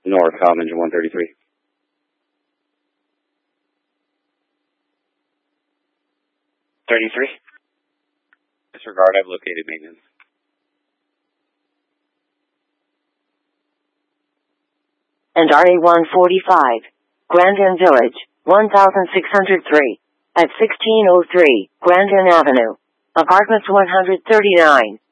North Com engine 133. Disregard, I've located maintenance. And RA-145, Grand Inn Village, 1603, at 1603, Grand Inn Avenue, Apartments 139.